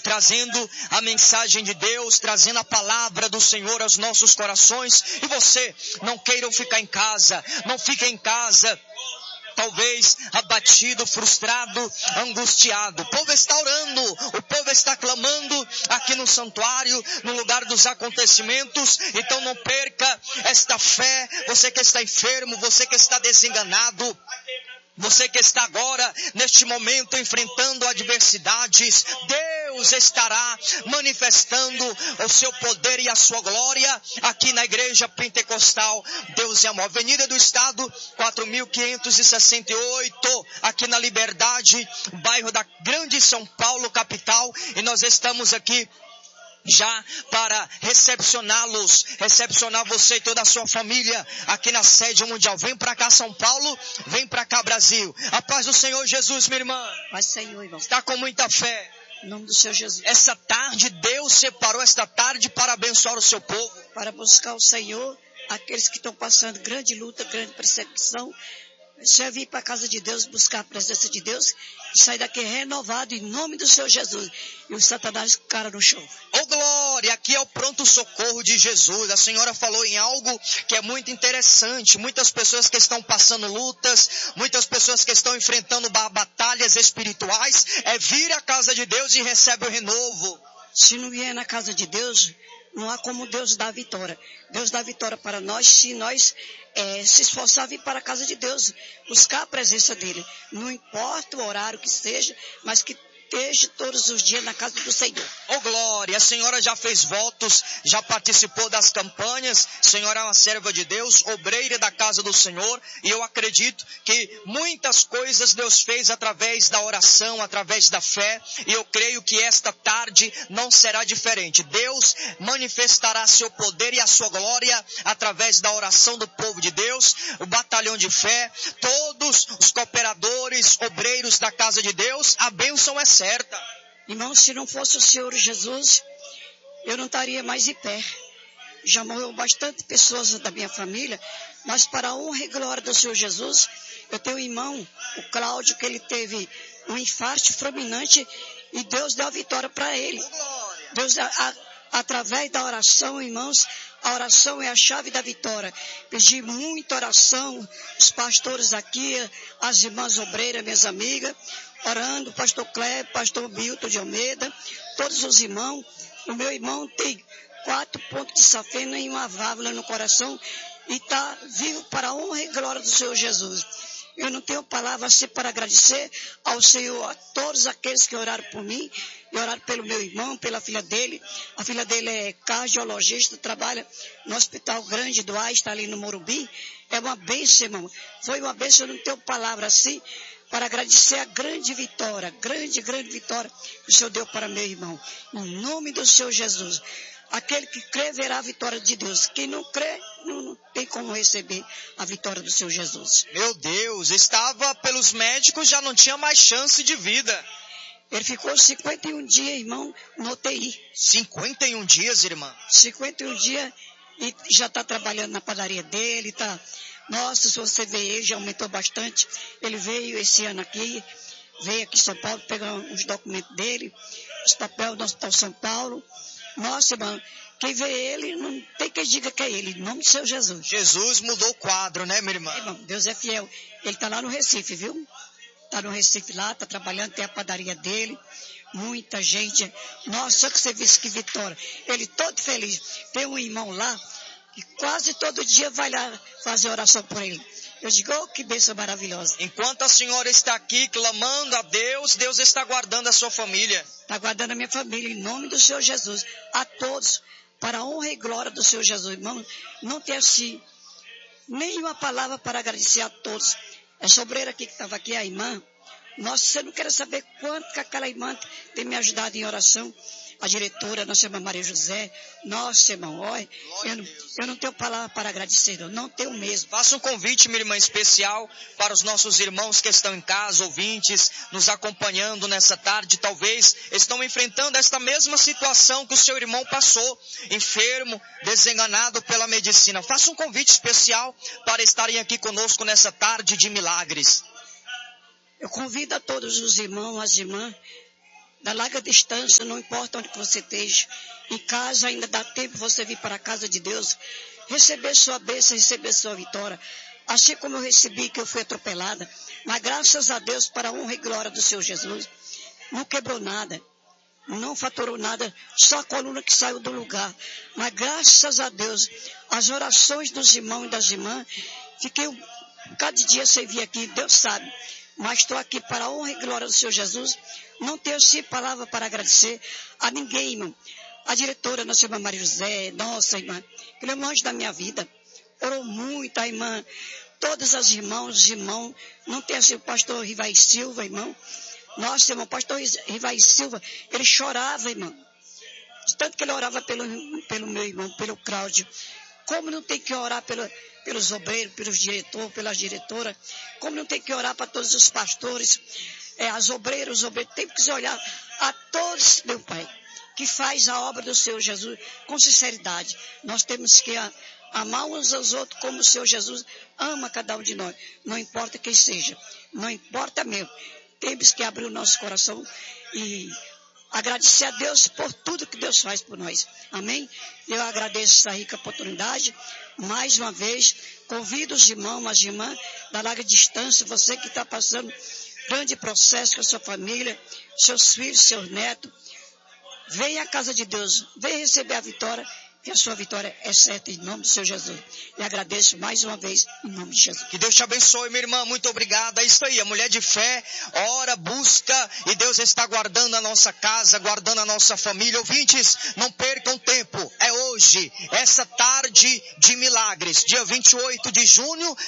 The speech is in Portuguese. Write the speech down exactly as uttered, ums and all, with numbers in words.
trazendo a mensagem de Deus, trazendo a palavra do Senhor aos nossos corações. E você, não queiram ficar em casa, não fique em casa, talvez abatido, frustrado, angustiado. O povo está orando, o povo está clamando aqui no santuário, no lugar dos acontecimentos. Então não perca esta fé. Você que está enfermo, você que está desenganado, você que está agora, neste momento, enfrentando adversidades, Deus estará manifestando o seu poder e a sua glória aqui na Igreja Pentecostal Deus é Amor. Avenida do Estado, quatro mil quinhentos e sessenta e oito, aqui na Liberdade, bairro da Grande São Paulo, capital. E nós estamos aqui já para recepcioná-los, recepcionar você e toda a sua família aqui na sede mundial. Vem para cá, São Paulo, vem para cá, Brasil. A paz do Senhor Jesus, minha irmã. Paz do Senhor, irmão. Está com muita fé. Em nome do Senhor Jesus. Essa tarde, Deus separou esta tarde para abençoar o seu povo. Para buscar o Senhor, aqueles que estão passando grande luta, grande perseguição. Você vai vir para a casa de Deus, buscar a presença de Deus e sair daqui renovado em nome do Senhor Jesus. E o Satanás cara no chão. Ô glória, aqui é o pronto socorro de Jesus. A senhora falou em algo que é muito interessante. Muitas pessoas que estão passando lutas, muitas pessoas que estão enfrentando batalhas espirituais, é vir à casa de Deus e recebe o renovo. Se não vier na casa de Deus, não há como Deus dar vitória. Deus dá vitória para nós se nós é, se esforçar a vir para a casa de Deus, buscar a presença dele. Não importa o horário que seja, mas que esteja todos os dias na casa do Senhor. Oh glória, a senhora já fez votos, já participou das campanhas, a senhora é uma serva de Deus, obreira da casa do Senhor, e eu acredito que muitas coisas Deus fez através da oração, através da fé, e eu creio que esta tarde não será diferente. Deus manifestará seu poder e a sua glória através da oração do povo de Deus, o batalhão de fé, todos os cooperadores, obreiros da casa de Deus, a bênção é certa. Irmão, se não fosse o Senhor Jesus, eu não estaria mais em pé. Já morreu bastante pessoas da minha família, mas para a honra e glória do Senhor Jesus, eu tenho um irmão, o Cláudio, que ele teve um infarto fulminante e Deus deu a vitória para ele. Deus, a, a, através da oração, irmãos, a oração é a chave da vitória. Pedi muita oração, os pastores aqui, as irmãs obreiras, minhas amigas, orando, pastor Cleber, pastor Milton de Almeida, todos os irmãos. O meu irmão tem quatro pontos de safena e uma válvula no coração e está vivo para a honra e glória do Senhor Jesus. Eu não tenho palavra assim para agradecer ao Senhor, a todos aqueles que oraram por mim e oraram pelo meu irmão, pela filha dele. A filha dele é cardiologista, trabalha no Hospital Grande do Ar, está ali no Morumbi. É uma bênção, irmão. Foi uma bênção, eu não tenho palavra assim para agradecer a grande vitória, grande, grande vitória que o Senhor deu para meu irmão. Em nome do Senhor Jesus. Aquele que crê verá a vitória de Deus. Quem não crê, não, não tem como receber a vitória do Senhor Jesus. Meu Deus, estava pelos médicos, já não tinha mais chance de vida. Ele ficou cinquenta e um dias, irmão, no U T I. cinquenta e um dias, irmã? cinquenta e um dias e já está trabalhando na padaria dele, tá... Nossa, se você ver ele, já aumentou bastante. Ele veio esse ano aqui, veio aqui em São Paulo, pegar os documentos dele, os papéis do Hospital São Paulo. Nossa, irmão, quem vê ele, não tem quem diga que é ele, em nome do Senhor Jesus. Jesus mudou o quadro, né, minha irmã? É, irmão, Deus é fiel. Ele está lá no Recife, viu? Está no Recife lá, está trabalhando, tem a padaria dele. Muita gente. Nossa, só que você visse que vitória. Ele todo feliz. Tem um irmão lá, e quase todo dia vai lá fazer oração por ele. Eu digo, oh, que bênção maravilhosa. Enquanto a senhora está aqui clamando a Deus, Deus está guardando a sua família. Está guardando a minha família, em nome do Senhor Jesus. A todos, para a honra e glória do Senhor Jesus. Irmão, não tem assim nenhuma palavra para agradecer a todos. Essa obreira aqui que estava aqui, a irmã, nossa, você não quer saber quanto que aquela irmã tem me ajudado em oração. A diretora, nossa irmã Maria José, nossa irmão, olha, eu não, eu não tenho palavra para agradecer, não, não tenho mesmo. Faça um convite, minha irmã, especial para os nossos irmãos que estão em casa, ouvintes, nos acompanhando nessa tarde, talvez estão enfrentando esta mesma situação que o seu irmão passou, enfermo, desenganado pela medicina. Faça um convite especial para estarem aqui conosco nessa tarde de milagres. Eu convido a todos os irmãos, as irmãs, da larga distância, não importa onde você esteja, em casa ainda dá tempo você vir para a casa de Deus, receber sua bênção, receber sua vitória. Assim como eu recebi, que eu fui atropelada, mas graças a Deus, para a honra e glória do Senhor Jesus, não quebrou nada, não faturou nada, só a coluna que saiu do lugar. Mas graças a Deus, as orações dos irmãos e das irmãs, fiquei cada dia sem vir aqui, Deus sabe, mas estou aqui para a honra e glória do Senhor Jesus. Não tenho sim palavra para agradecer a ninguém, irmão. A diretora, nossa irmã Maria José, nossa irmã, que é um anjo da minha vida, orou muito, a irmã, todas as irmãs, os irmãos, não tem assim o pastor Rivai Silva, irmão. Nossa, irmão, o pastor Rivai Silva, ele chorava, irmão. De tanto que ele orava pelo, pelo meu irmão, pelo Cláudio. Como não tem que orar pelo, pelos obreiros, pelos diretores, pelas diretoras, como não tem que orar para todos os pastores, é, as obreiras, os obreiros, tem que olhar a todos, meu Pai, que faz a obra do Senhor Jesus com sinceridade. Nós temos que a, amar uns aos outros como o Senhor Jesus ama cada um de nós. Não importa quem seja, não importa mesmo. Temos que abrir o nosso coração e agradecer a Deus por tudo que Deus faz por nós. Amém? Eu agradeço essa rica oportunidade. Mais uma vez, convido os irmãos, as irmãs da larga distância, você que está passando grande processo com a sua família, seus filhos, seus netos, venha à casa de Deus, venha receber a vitória, que a sua vitória é certa em nome do Senhor Jesus. E agradeço mais uma vez em nome de Jesus. Que Deus te abençoe, minha irmã, muito obrigada. É isso aí, a mulher de fé, ora, busca, e Deus está guardando a nossa casa, guardando a nossa família. Ouvintes, não percam tempo, é hoje, essa tarde de milagres, dia vinte e oito de junho,